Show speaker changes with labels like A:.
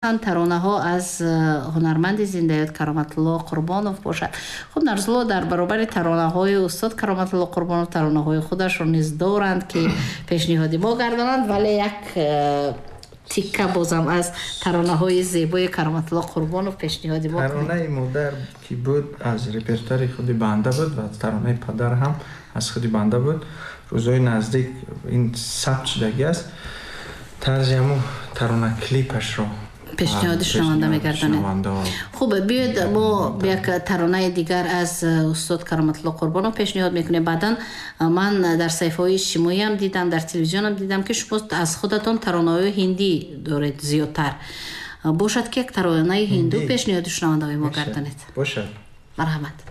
A: таронаҳо аз ҳунарманди зиндаёт Кароматулло Қурбонов бошад. хуб Нарзулло дар баробари таронаҳои устод Кароматулло Қурбонов таронаҳои худашро низ доранд ки пешниҳоди мо гардонанд, вале як тикка бозам аз таронаҳои зебои Кароматулло Қурбонов пешниҳоди мо.
B: таронаи модар ки буд аз репертуари худи банда буд ва таронаи падар ҳам аз худи банда буд. рӯзҳои наздик ин сабт шудаги аст. тарзи ҳамун тарона клипашро
A: пешниҳоди шунаванда мегардонед. хуб биёед мо як таронаи дигар аз устод Кароматулло Қурбонов пешниҳод мекунем. баъдан ман дар саҳифаҳои иҷтимоиам дидам, дар телевизионам дидам ки шумо аз худатон таронаҳои ҳиндӣ доред зиёдтар. бошад ки як таронаи ҳинду пешниҳоди шунавандаҳои мо гардонед.
B: бошад.
A: марҳамат.